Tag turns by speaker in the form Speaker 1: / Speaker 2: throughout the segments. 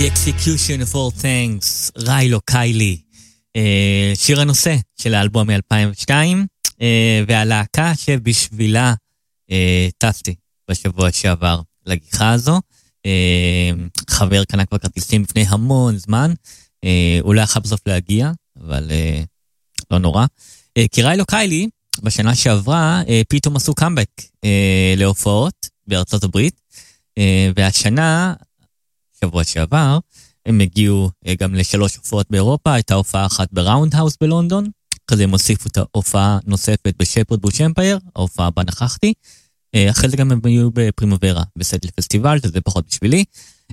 Speaker 1: The Execution of All Things, ריילו קיילי, שיר הנושא של האלבום מ-2002, והלהקה שבשבילה טסתי בשבוע שעבר לגיחה הזו. חבר קנה כבר כרטיסים לפני המון זמן, הוא לא יכול בסוף להגיע, אבל לא נורא. כי ריילו קיילי בשנה שעברה פתאום עשו קאמבק להופעות בארצות הברית, והשנה, שבוע שעבר, הם הגיעו גם לשלוש הופעות באירופה, הייתה הופעה אחת בראונדהאוס בלונדון, כזה הם הוסיפו את ההופעה נוספת בשפרד בוש אמפייר, ההופעה בה נכחתי, אחרי זה גם הם היו בפרימוורה, בסטל פסטיבל, שזה פחות בשבילי,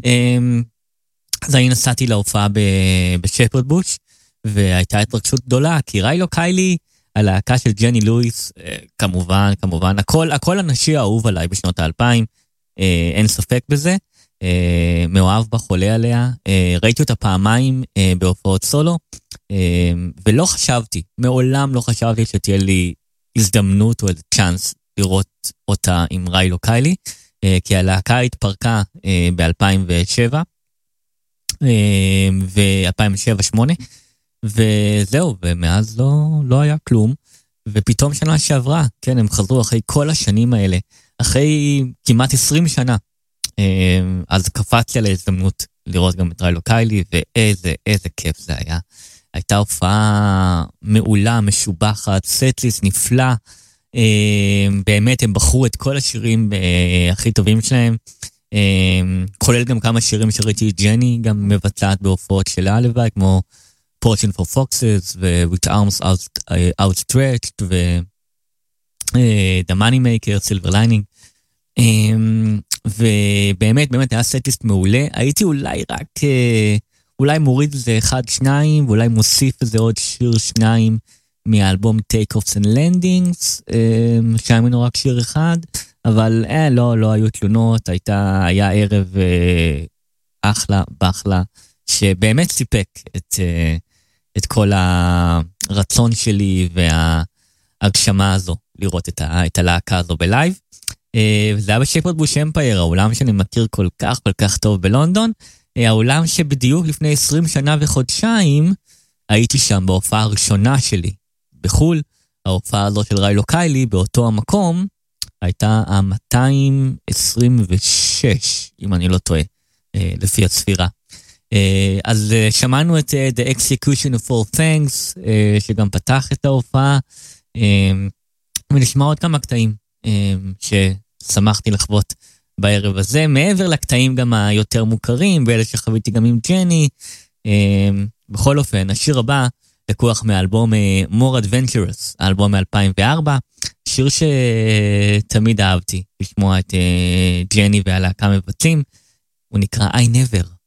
Speaker 1: אז אני נסעתי להופעה בשפרד בוש, והייתה התרגשות גדולה, כי ריילו קיילי, הלהקה של ג'ני לואיס, כמובן, הכל הנשי האהוב עליי בשנות ה-2000, אין ספק בזה, מאוהב בה, חולה עליה, ראיתי אותה פעמיים בהופעות סולו, ולא חשבתי, מעולם לא חשבתי שתהיה לי הזדמנות או איזה צ'אנס לראות אותה עם ריילו קיילי, כי הלהקה התפרקה ב-2007, ו-2007-2008, וזהו, ומאז לא היה כלום, ופתאום שנה שעברה, כן, הם חזרו אחרי כל השנים האלה, אחרי כמעט 20 שנה, אז קפצתי על ההזדמנות לראות גם את ריילו קיילי, ואיזה כיף זה היה. הייתה הופעה מעולה, משובחת, סטליסט נפלא, באמת הם בחרו את כל השירים הכי טובים שלהם, כולל גם כמה שירים שראיתי ג'ני, גם מבצעת בהופעות שלה לבד, כמו Portion for Foxes, ו-With Arms Outstretched, The Money Maker, Silver Lining, ובאמת היה סטליסט מעולה. הייתי אולי מוריד איזה 1-2, ואולי מוסיף איזה עוד שיר 2 מהאלבום Take Offs and Landings, שהיה ממנו רק שיר אחד, אבל לא היו תלונות, היה ערב אחלה, שבאמת סיפק את כל הרצון שלי וההגשמה הזו, לראות את הלהקה הזו בלייב. זה היה בשפרד בוש אמפייר, העולם שאני מכיר כל כך טוב בלונדון, העולם שבדיוק לפני 20 שנה וחודשיים, הייתי שם בהופעה הראשונה שלי בחול. ההופעה הזו של ריילו קיילי באותו המקום, הייתה ה-226, אם אני לא טועה, לפי הספירה. אז שמענו את The Execution of All Things, שגם פתח את ההופעה, ונשמע עוד כמה קטעים ששמחתי לחוות בערב הזה, מעבר לקטעים גם היותר מוכרים, ואלה שחוויתי גם עם ג'ני. בכל אופן, השיר הבא לקוח מאלבום More Adventurous, האלבום מ-2004, שיר שתמיד אהבתי לשמוע את ג'ני והלהקה מבצעים, הוא נקרא I Never.